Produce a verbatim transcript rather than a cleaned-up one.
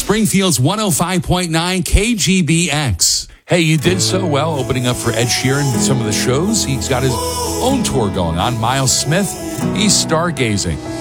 Springfield's one oh five point nine K G B X. Hey, you did so well opening up for Ed Sheeran at some of the shows. He's got his own tour going on. Miles Smith, he's stargazing.